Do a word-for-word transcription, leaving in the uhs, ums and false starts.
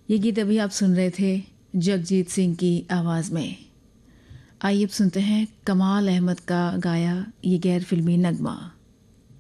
ये गीत अभी आप सुन रहे थे जगजीत सिंह की आवाज़ में। आइए अब सुनते हैं कमाल अहमद का गाया ये गैर फिल्मी नगमा।